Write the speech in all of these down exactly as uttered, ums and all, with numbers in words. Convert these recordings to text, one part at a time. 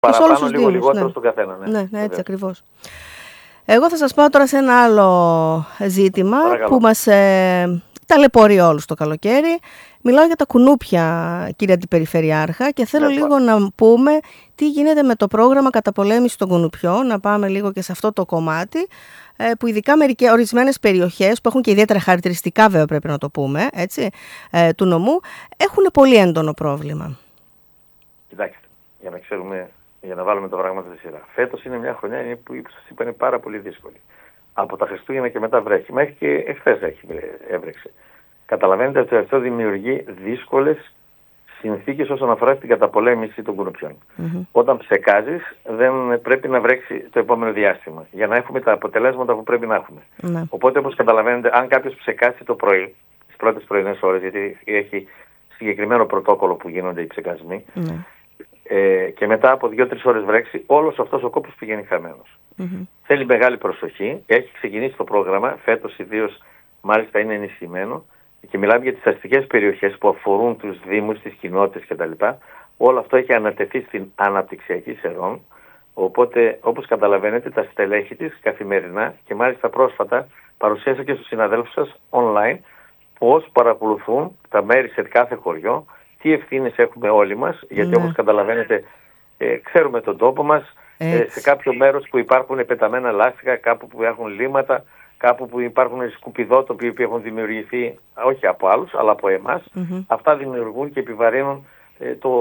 παραπάνω, λίγο λιγότερο ναι. στον καθένα. Ναι, ναι, ναι έτσι ακριβώς. Εγώ θα σας πάω τώρα σε ένα άλλο ζήτημα. Παρακαλώ. Που μας ε, ταλαιπωρεί όλους το καλοκαίρι. Μιλάω για τα κουνούπια, κύριε Αντιπεριφερειάρχα, και θέλω ναι, λίγο πά. να πούμε τι γίνεται με το πρόγραμμα καταπολέμησης των κουνουπιών, να πάμε λίγο και σε αυτό το κομμάτι, ε, που ειδικά μερικές, ορισμένες περιοχές, που έχουν και ιδιαίτερα χαρακτηριστικά βέβαια πρέπει να το πούμε, έτσι, ε, του νομού, έχουν πολύ έντονο πρόβλημα. Κοιτάξτε, για να ξέρουμε, για να βάλουμε τα πράγματα στη σειρά. Φέτος είναι μια χρονιά που σας είπα είναι πάρα πολύ δύσκολη. Από τα Χριστούγεννα και μετά βρέχει. Μέχρι και εχθές έχει έβρεξε. Καταλαβαίνετε ότι αυτό δημιουργεί δύσκολες συνθήκες όσον αφορά την καταπολέμηση των κουνουπιών. Mm-hmm. Όταν ψεκάζεις δεν πρέπει να βρέξει το επόμενο διάστημα για να έχουμε τα αποτελέσματα που πρέπει να έχουμε. Mm-hmm. Οπότε όπως καταλαβαίνετε, αν κάποιος ψεκάσει το πρωί, τις πρώτες πρωινές ώρες, γιατί έχει συγκεκριμένο πρωτόκολλο που γίνονται οι ψεκασμοί, mm-hmm. ε, και μετά από δύο-τρεις ώρες βρέξει, όλος αυτός ο κόπος πηγαίνει χαμένος. Mm-hmm. Θέλει μεγάλη προσοχή. Έχει ξεκινήσει το πρόγραμμα, φέτος ιδίως μάλιστα είναι ενισχυμένο. Και μιλάμε για τις αστικές περιοχές που αφορούν τους δήμους, τις κοινότητες κτλ. Όλο αυτό έχει ανατεθεί στην αναπτυξιακή ΣΕΡΟΝ. Οπότε, όπως καταλαβαίνετε, τα στελέχη της καθημερινά και μάλιστα πρόσφατα παρουσίασα και στους συναδέλφους σας online πώς παρακολουθούν τα μέρη σε κάθε χωριό, τι ευθύνες έχουμε όλοι μας, γιατί ναι. όπως καταλαβαίνετε, ε, ξέρουμε τον τόπο μας, ε, σε κάποιο μέρος που υπάρχουν πεταμένα λάστιχα, κάπου που έχουν λίμματα, κάπου που υπάρχουν σκουπιδότοποι που έχουν δημιουργηθεί όχι από άλλους αλλά από εμάς, mm-hmm. αυτά δημιουργούν και επιβαρύνουν ε, το,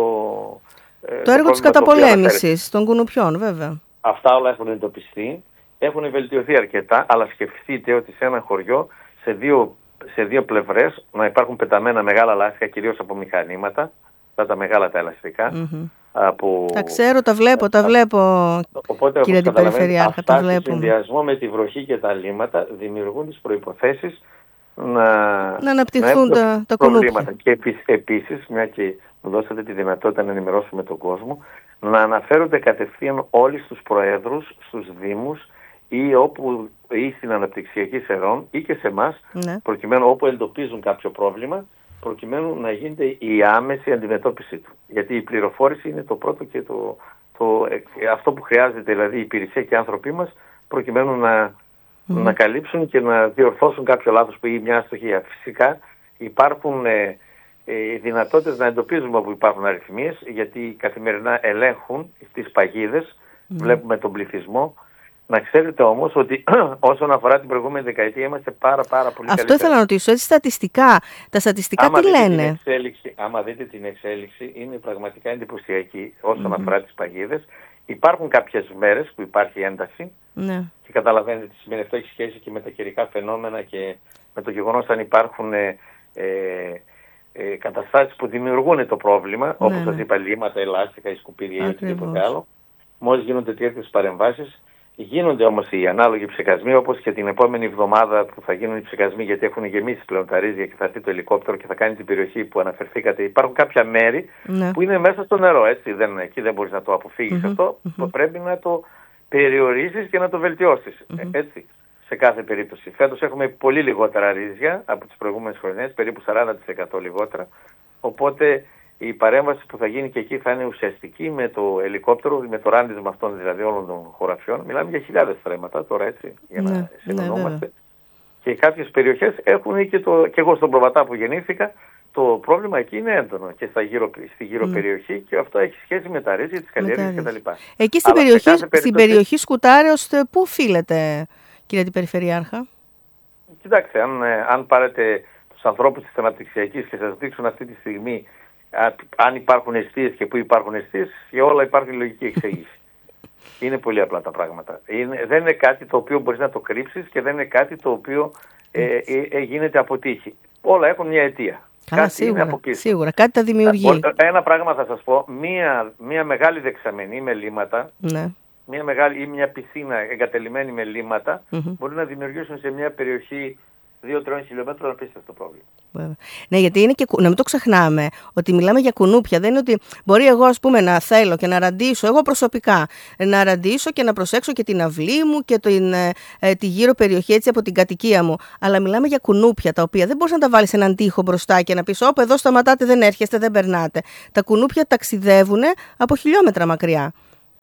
ε, το, το έργο της καταπολέμησης των κουνουπιών βέβαια. Αυτά όλα έχουν εντοπιστεί, έχουν βελτιωθεί αρκετά, αλλά σκεφτείτε ότι σε ένα χωριό σε δύο, σε δύο πλευρές να υπάρχουν πεταμένα μεγάλα λάστιχα, κυρίως από μηχανήματα, αυτά τα μεγάλα τα ελαστικά. Mm-hmm. Από... Τα ξέρω, τα βλέπω, τα βλέπω. Οπότε, κύριε Αντιπεριφερειάρχα, τα βλέπω. Αυτά, σε συνδυασμό με τη βροχή και τα λίμματα, δημιουργούν τις προϋποθέσεις να, να αναπτυχθούν να τα, τα προβλήματα. Και επίσης, μια και μου δώσατε τη δυνατότητα να ενημερώσουμε τον κόσμο, να αναφέρονται κατευθείαν όλοι στους προέδρους, στους δήμους ή, όπου, ή στην αναπτυξιακή ΣΕΡΟΝ ή και σε εμάς, ναι. προκειμένου όπου εντοπίζουν κάποιο πρόβλημα, προκειμένου να γίνεται η άμεση αντιμετώπιση του. Γιατί η πληροφόρηση είναι το πρώτο και το, το, αυτό που χρειάζεται, δηλαδή η υπηρεσία και οι άνθρωποι μας, προκειμένου να, mm. να καλύψουν και να διορθώσουν κάποιο λάθος που ή μια αστοχία. Φυσικά υπάρχουν ε, ε, δυνατότητες να εντοπίζουμε όπου υπάρχουν αριθμίες, γιατί καθημερινά ελέγχουν τις παγίδες, mm. βλέπουμε τον πληθυσμό. Να ξέρετε όμως ότι όσον αφορά την προηγούμενη δεκαετία είμαστε πάρα πάρα πολύ Αυτό καλύτερα. Ήθελα να ρωτήσω, έτσι στατιστικά. Τα στατιστικά άμα τι λένε. Την εξέλιξη, άμα δείτε την εξέλιξη είναι πραγματικά εντυπωσιακή όσον mm-hmm. αφορά τις παγίδες. Υπάρχουν κάποιες μέρες που υπάρχει ένταση ναι. και καταλαβαίνετε τι σημαίνει αυτό, έχει σχέση και με τα καιρικά φαινόμενα και με το γεγονός αν υπάρχουν ε, ε, ε, καταστάσεις που δημιουργούν το πρόβλημα, ναι, όπως σας είπα, λίμματα, ελάστιχα, σκουπίδια ή οτιδήποτε άλλο. Μόλις γίνονται τέτοιες παρεμβάσεις. Γίνονται όμως οι ανάλογοι ψεκασμοί, όπως και την επόμενη εβδομάδα που θα γίνουν οι ψεκασμοί, γιατί έχουν γεμίσει πλέον τα ρύζια και θα έρθει το ελικόπτερο και θα κάνει την περιοχή που αναφερθήκατε. Υπάρχουν κάποια μέρη ναι. που είναι μέσα στο νερό, έτσι. Δεν, εκεί δεν μπορείς να το αποφύγεις mm-hmm. αυτό. Mm-hmm. Πρέπει να το περιορίσεις και να το βελτιώσεις. Mm-hmm. Έτσι, σε κάθε περίπτωση. Φέτος έχουμε πολύ λιγότερα ρύζια από τις προηγούμενες χρονιές, περίπου σαράντα τοις εκατό λιγότερα. Οπότε η παρέμβαση που θα γίνει και εκεί θα είναι ουσιαστική με το ελικόπτερο, με το ράντισμα αυτών δηλαδή όλων των χωραφιών. Μιλάμε για χιλιάδες στρέμματα τώρα, έτσι, για να ναι, συνεννόμαστε. Ναι, και κάποιες περιοχές έχουν και, το, και εγώ στον Προβατά που γεννήθηκα, το πρόβλημα εκεί είναι έντονο και στα γύρω, στη γύρω ναι. περιοχή και αυτό έχει σχέση με τα ρύζια, τις καλλιέργειες κτλ. Εκεί στην περιοχή, περίπτωση... στην περιοχή Σκουτάρεως πού οφείλεται, κύριε Αντιπεριφερειάρχα? Κοιτάξτε, αν, αν πάρετε τους ανθρώπους της αναπτυξιακής και σας δείξουν αυτή τη στιγμή αν υπάρχουν εστίες και πού υπάρχουν εστίες, για όλα υπάρχει λογική εξήγηση. Είναι πολύ απλά τα πράγματα. Είναι, δεν είναι κάτι το οποίο μπορείς να το κρύψεις και δεν είναι κάτι το οποίο ε, ε, ε, γίνεται από τύχη. Όλα έχουν μια αιτία. Καλά, κάτι σίγουρα, είναι από πίσω. Σίγουρα, κάτι τα δημιουργεί. Ένα πράγμα θα σας πω, μια, μια μεγάλη δεξαμενή με λίμματα, ναι. μια μεγάλη ή μια πισίνα εγκατελειμμένη με λίμματα, mm-hmm. μπορεί να δημιουργήσουν σε μια περιοχή δύο τρία χιλιόμετρα απίστευτο πρόβλημα. Βέβαια. Ναι, γιατί είναι και, να μην το ξεχνάμε, ότι μιλάμε για κουνούπια. Δεν είναι ότι μπορεί εγώ, ας πούμε, να θέλω και να ραντίσω, εγώ προσωπικά, να ραντίσω και να προσέξω και την αυλή μου και την, ε, τη γύρω περιοχή έτσι από την κατοικία μου. Αλλά μιλάμε για κουνούπια, τα οποία δεν μπορείς να τα βάλεις έναν τοίχο μπροστά και να πεις, όπ, εδώ σταματάτε, δεν έρχεστε, δεν περνάτε. Τα κουνούπια ταξιδεύουν από χιλιόμετρα μακριά.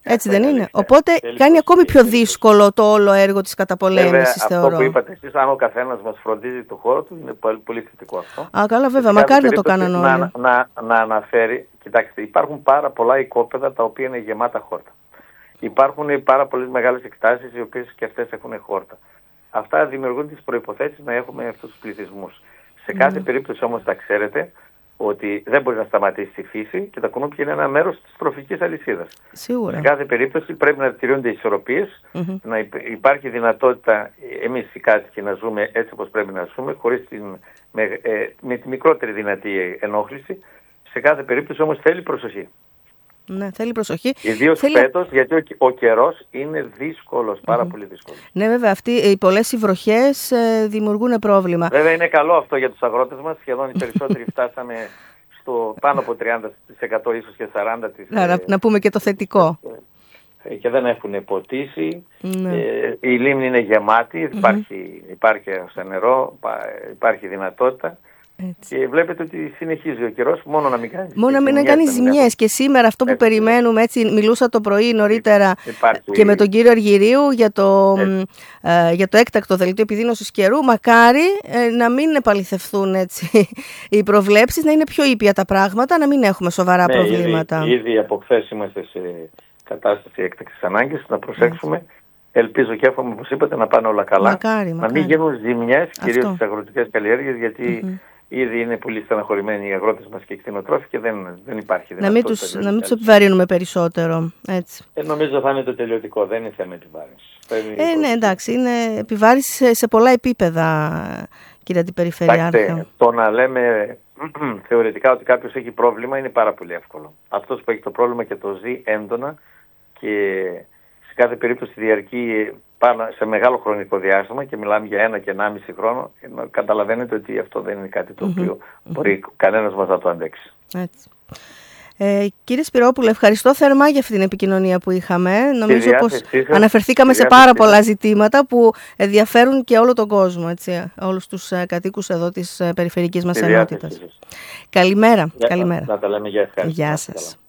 Έτσι δεν είναι? Οπότε θέλει κάνει ακόμη πιο δύσκολο το όλο έργο της καταπολέμησης, θεωρώ. Αυτό που είπατε εσείς, αν ο καθένας μας φροντίζει το χώρο του, είναι πολύ, πολύ θετικό αυτό. Α, καλά, βέβαια, μακάρι να το κάνουν όλοι. Να, να, να αναφέρει, κοιτάξτε, υπάρχουν πάρα πολλά οικόπεδα τα οποία είναι γεμάτα χόρτα. Υπάρχουν πάρα πολλές μεγάλες εκτάσεις οι οποίες και αυτές έχουν χόρτα. Αυτά δημιουργούν τις προϋποθέσεις να έχουμε αυτούς τους πληθυσμούς. Σε κάθε mm. περίπτωση όμως τα ξέρετε ότι δεν μπορεί να σταματήσει η φύση και τα κουνούπια είναι ένα μέρος της τροφικής αλυσίδας. Σίγουρα. Σε κάθε περίπτωση πρέπει να τηρούνται οι ισορροπίες, mm-hmm. να υπάρχει δυνατότητα εμείς οι κάτοικοι να ζούμε έτσι όπως πρέπει να ζούμε, χωρίς την, με, ε, με τη μικρότερη δυνατή ενόχληση. Σε κάθε περίπτωση όμως θέλει προσοχή. Ναι, θέλει προσοχή. Ιδίως θέλει... φέτος, γιατί ο, ο καιρός είναι δύσκολος, πάρα mm-hmm. πολύ δύσκολος. Ναι, βέβαια, αυτοί, οι πολλές οι βροχές ε, δημιουργούν πρόβλημα. Βέβαια είναι καλό αυτό για τους αγρότες μας, σχεδόν οι περισσότεροι φτάσαμε στο πάνω από τριάντα τοις εκατό ίσως και σαράντα τοις εκατό. Να, ε, να πούμε και το θετικό. Ε, και δεν έχουν ποτίσει, ναι. ε, η λίμνη είναι γεμάτη, mm-hmm. υπάρχει, υπάρχει σε νερό, υπάρχει δυνατότητα. Έτσι. Και βλέπετε ότι συνεχίζει ο καιρός, μόνο να μην κάνει μόνο να μην κάνει ζημιές. Και σήμερα αυτό που έτσι. περιμένουμε, έτσι μιλούσα το πρωί νωρίτερα υπάρχει. και με τον κύριο Αργυρίου για το, ε, για το έκτακτο δελτίο επιδείνωσης καιρού. Μακάρι ε, να μην επαληθευθούν έτσι, οι προβλέψεις, να είναι πιο ήπια τα πράγματα, να μην έχουμε σοβαρά ναι, προβλήματα. Ήδη, ήδη από χθες είμαστε σε κατάσταση έκτακτης ανάγκης, να προσέξουμε. Mm. Ελπίζω και εύχομαι, όπως είπατε, να πάνε όλα καλά. Μακάρι, να μακάρι. μην γίνουν ζημιές, κυρίως στις αγροτικές καλλιέργειες, γιατί mm-hmm. ήδη είναι πολύ στεναχωρημένοι οι αγρότες μας και οι κτηνοτρόφοι και δεν, δεν υπάρχει δυνατότητα. Να μην τους, να μην τους επιβαρύνουμε περισσότερο. Έτσι. Ε, νομίζω θα είναι το τελειωτικό, δεν είναι θέμα επιβάρυνσης. Ε, ναι, εντάξει, είναι επιβάρυνση σε, σε πολλά επίπεδα, κύριε Αντιπεριφερειάρχα. Το να λέμε θεωρητικά ότι κάποιος έχει πρόβλημα είναι πάρα πολύ εύκολο. Αυτός που έχει το πρόβλημα και το ζει έντονα και σε κάθε περίπτωση διαρκεί πάνω σε μεγάλο χρονικό διάστημα και μιλάμε για ένα και ενάμιση χρόνο, καταλαβαίνετε ότι αυτό δεν είναι κάτι το οποίο mm-hmm. μπορεί κανένας μας να το αντέξει. Έτσι. Ε, κύριε Σπυρόπουλε, ευχαριστώ θερμά για αυτή την επικοινωνία που είχαμε. Νομίζω πως σας, αναφερθήκαμε σε πάρα πολλά ζητήματα που ενδιαφέρουν και όλο τον κόσμο, έτσι, όλους τους uh, κατοίκους εδώ της uh, περιφερειακής μας ενότητας. Καλημέρα. Για, καλημέρα. Να, να τα λέμε, για ευχαριστώ. Γεια σας.